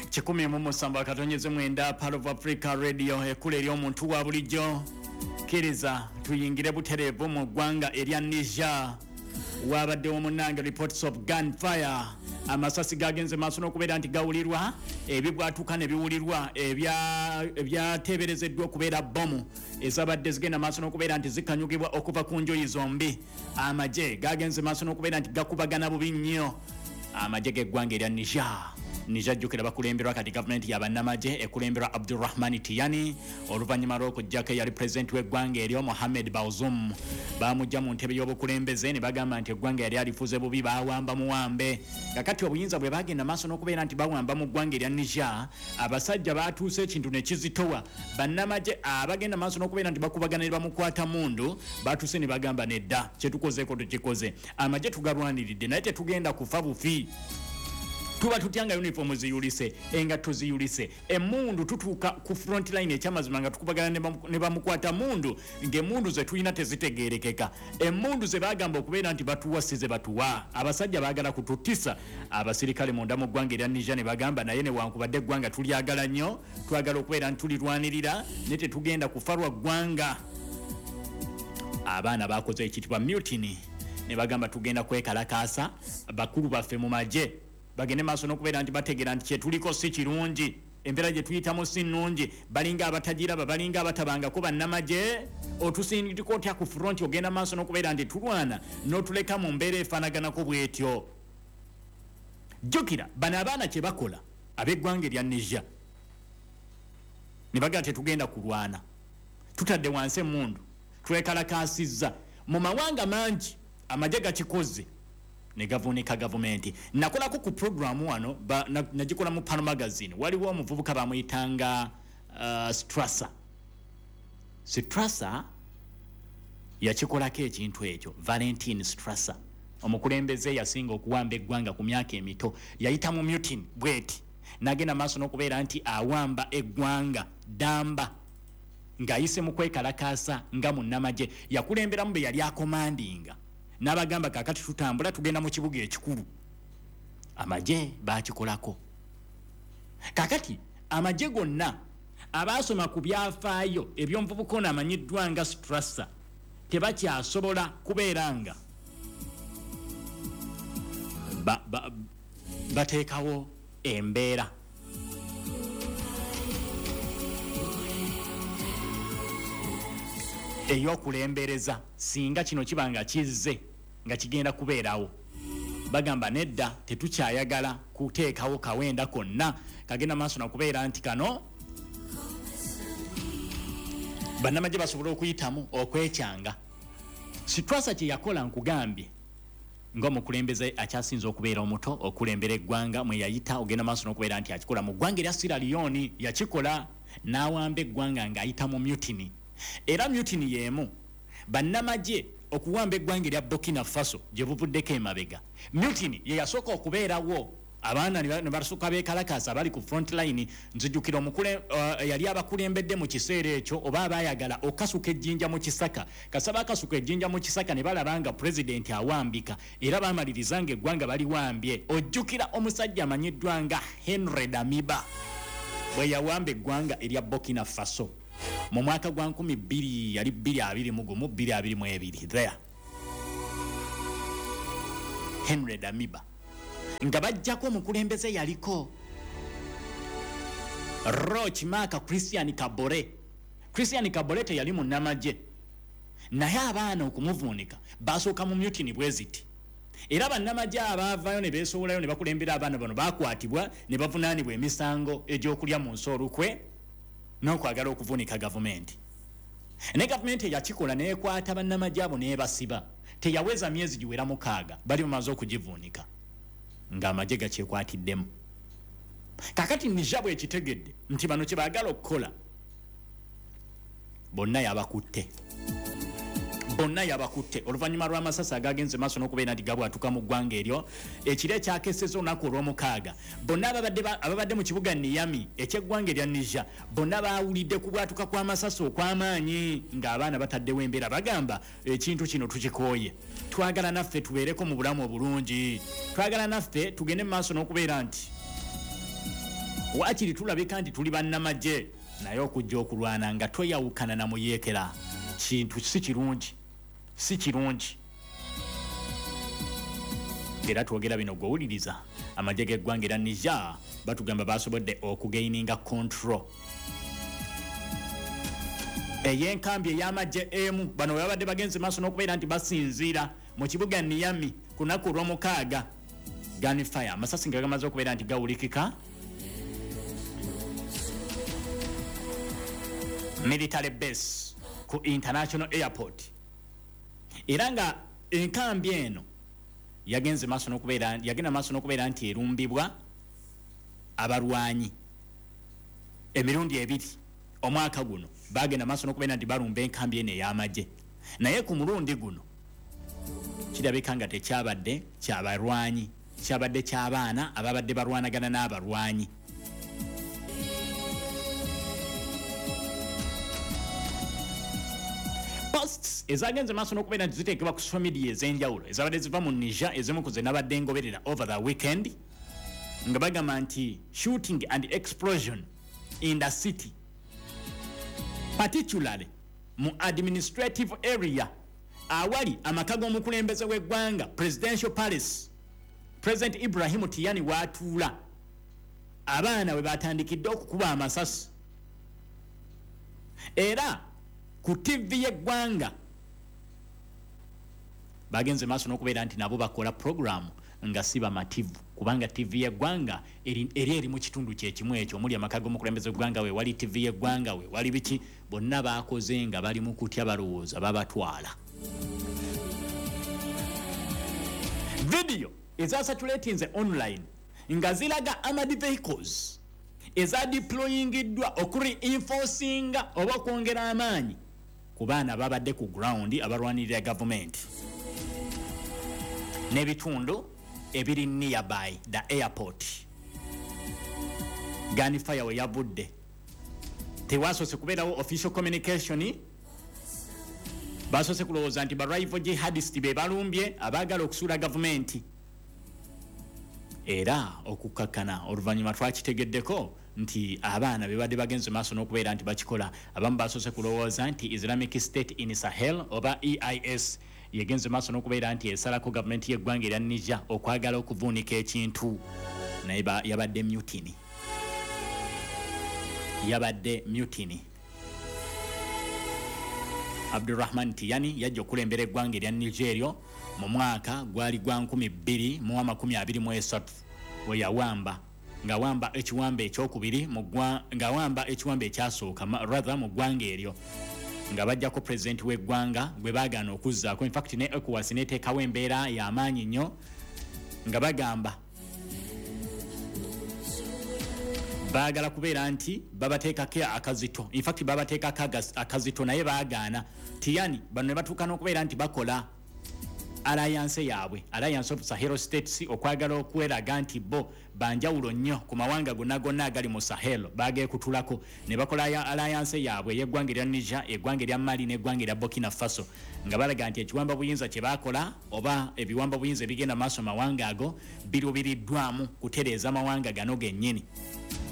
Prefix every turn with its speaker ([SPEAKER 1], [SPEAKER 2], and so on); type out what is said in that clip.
[SPEAKER 1] Chikumi mumusamba katonyeze mwenda Part of Africa Radio ekule eri omuntu wa bulijjo kiriza tuyingire buterevu mu ggwanga erya Niger wabadde omunange reports of gunfire amasasi gagenze maaso n'okubeera nti gawulirwa ebibwatuka ne biwulirwa ebyateeberezeddwa okubeera bomu ezabadde zigenda maaso n'okubeera nti zikanyugibwa okuva ku njoyi zombi amagye gagenze maaso n'okubeera nti gakubagana bubi nnyo amagye g'eggwanga erya Niger jukira bakulemberwa kati government y'abannamagye ekulemberwa Abdurrahman Tiani oluvannyuma lw'okujjako yali president w'eggwanga eryo Mohamed Bazoum bamujja mu ntebe y'obukulembeze ne bagamba nti eggwanga yali alifuze bubi bawamba muwambe kakati obuyinza bwe bagenda maaso n'okubeera nti bawamba mu ggwanga erya Niger abasajja batuuse ekintu ne kizitowa bannamagye abagenda maaso n'okubeera nti bakubagana ne bamukwata mundu batuuse ne bagamba nedda kyetukozeeko tukikoze amagye tugalwaniridde naye tetugenda kufa bufi tuba tutyanga uniform ziyulise engatto ziyulise emundu tutuuka ku front line ekyamazima nga tukubagana ne bamukwata mundu ng'emundu ze tulina tezitegeerekeka emundu ze bagamba okubeera nti batuwasize batuwa abasajja baagala kututisa abasirikale munda mu ggwanga erya Niger ne bagamba naye ne wankubadde eggwanga tulyagala nnyo twagala okubeera nti tulirwanirira ne tetugenda kufa lwa ggwanga abaana bakoze ekitibwa mutiny ne bagamba tugenda kwekalakaasa bakulu baffe mu magye bagende maaso n'okubeera nti bategeera nti kyetuliko si kirungi embeera gye tuyitamu si nnungi balinga abatagiraba balinga abatabangako bannamagye otusindika otya ku front ogenda maaso n'okubeera nti tulwana n'otuleka mu mbeera efaanaganako bwetyo jjukira bano abaana kye bakola ab'eggwanga erya Niger ne bagamba tetugenda kulwana tutadde wansi emundu twekalakaasizza mu mawanga mangi amagye gakikoze ne gavunika gavumenti nakolako ku programu wano nagikola mu Pano magazine waliwo omuvubuka bamuyitanga Strasser yakikolako ekintu ekyo Valentine Strasser omukulembeze yasinga okuwamba eggwanga ku myaka emito yayita mu mutiny bweti nagenda maaso n'okubeera nti awamba eggwanga damba ng'ayise mu kwekalakaasa nga munnamagye yakulemberamu be yali akomandinga n'abagamba kakati tutambula tugenda mu kibuga ekikulu amagye bakikolako kakati amagye gonna abaasoma ku byafaayo eby'omuvubuka ono amanyiddwa nga Strasser tebakyasobola kubeera nga bateekawo embeera ey'okulembereza singa kino kibanga kizze nga kigenda kubeerawo bagamba nedda tetukyayagala kuteekawo kawenda konna kagenda maaso nakubeera nti kano bannamagye basobola okuyitamu okwekyanga Strasser kye yakola nkugambye ng'omukulembeze akyasinza okubeera omuto okulembera eggwanga mwe yayita ogenda maaso n'okubeera nti akikola mu ggwanga erya Sierra Leone yakikola n'awamba eggwanga ng'ayita mu mutiny era mutiny y'emu bannamagye okuwamba eggwanga erya Burkina Faso gye buvuddeko emabega mutiny ye yasooka okubeerawo abaana ne basooka beekalakaasa bali ku front line nzijjukira yali abakulembedde mu kiseera ekyo oba abaayagala okasuka ejjinja mu kisaka kasaba akasuka ejjinja mu kisaka ne balaba nga pulezidenti awambika era baamaliriza nga eggwanga baliwambye ojjukira omusajja amanyiddwa nga Henry Damiba bwe yawamba eggwanga erya Burkina Faso mu mwaka gwa 2000 yali 2021 there Henry Damiba nga bajjako omukulembeze yaliko Roch Maka Christian Kabore teyali munnamagye naye abaana okumuvuunika basooka mu mutiny bweziti era bannamagye abaavaayo ne beesowolayo ne bakulembera abaana bano bakwatibwa ne bavunaanibwa emisango egy'okulya mu nsi olukwe n'okwagala okuvuunika gavumenti ne gavumenti yakikola neekwata bannamagye abo n'ebasiba teyaweza myezi giwera 6 bali bamaze okugivuunika ng'amagye gakyekwatiddemu kakati Niger bwe ekitegedde nti bano kye baagala okukola bonna yabakutte oluvannyuma lw'amasasi agagenze maaso n'okubeera nti gabwatuka mu ggwanga eryo ekiro ekyakeseza olunaku olw'omukaaga bonna ababadde mu kibuga Niamey eky'eggwanga erya Niger bonna baawulidde kubwatuka kw'amasasi okw'amaanyi ng'abaana bataddewo embeera bagamba ekintu kino tukikooye twagala naffe tubeereko mu bulamu obulungi twagala naffe tugende mu maaso n'okubeera nti wakiri tulabika nti tuli bannamagye naye okujja okulwana nga toyawukana na muyeekera kintu si kirungi era twogera bino gwewuliriza amagye g'eggwanga era Niger batugamba basobodde okugaininga control ey'enkambi ey'amagye emu bano bwe babadde bagenze maaso n'okubeera nti basinziira mu kibuga Niamey ku lunaku olw'omukaaga gunfire amasasi nga gamaze okubeera nti gawulikika military base ku international airport era nga enkambi eno yagenda maaso n'okubeera nti erumbibwa abalwanyi emirundi ebiri omwaka guno bagenda maaso n'okubeera nti balumba enkambi eno ey'amagye naye ku mulundi guno kirabika nga tekyabadde ky'abalwanyi kyabadde ky'abaana ababadde balwanagana n'abalwanyi posts ezagenze maaso n'okubeera nti ziteekebwa ku social media ez'enjawulo ezabadde ziva mu Niger ezimu ku ze nabadde ngoberera over the weekend nga bagamba nti shooting and explosion in the city particularly mu administrative area awali amaka g'omukulembeze w'eggwanga presidential palace President Ibrahim Tiani watuula abaana we batandikidde okukuba amasasi era ku TV y'eggwanga bagenze maaso n'okubeera nti nabo bakola program nga si bamativu kubanga TV y'eggwanga eri mu kitundu kyekimu ekyo omuli amaka g'omukulembeze w'eggwanga we wali TV y'eggwanga we wali biki bonna baakoze nga bali mu kutya balowooza babatwala video ezasatulatinze online nga ziraga armored vehicles eza deployingiddwa okureinforcinga oba okwongera amaanyi ku baana babadde ku ground abalwanirira government n'ebitundu ebiri nearby the airport gunfire we yavudde tewasoose kubeerawo official communication basoose kulowooza nti rival jihadist be balumbye abaagala okusuula gavumenti era okukakkana oluvannyuma twakitegeddeko nti abaana be badde bagenze maaso n'okubeera nti bakikola abamu basoose kulowooza nti Islamic State in Sahel oba EIS yegenze maaso n'okubeera nti esalako gavumenti y'eggwanga erya Niger okwagala okuvuunika ekintu naye yabadde mutiny Abdurrahman Tiani yajja okulembera eggwanga erya Nigeria mu mwaka gwali gwa 2023 we yawamba ngawamba ekiwambe ekyokubiri ngawamba ekiwambe ekyasooka rather mu ggwanga eryo nga bajjako president w'eggwanga gwe baagaana okuzzaako in fact ne ECOWAS neteekawo embeera y'amaanyi nnyo nga bagamba baagala kubeera nti babateekako akazito in fact babateekako akazito naye baagaana Tiani bano ne batuuka n'okubeera nti bakola alliance of Sahel states okwagala okweraga nti bo banjawulo nnyo ku mawanga gonna agali mu Sahel bageekutulako ne bakola alliance yaabwe y'eggwanga erya Niger eggwanga erya Mali n'eggwanga erya Burkina Faso nga balaga nti ekiwamba buyinza kye bakola oba ebiwamba buyinza ebigenda maaso mawanga ago birubiriddwamu kutereeza mawanga gano gennyini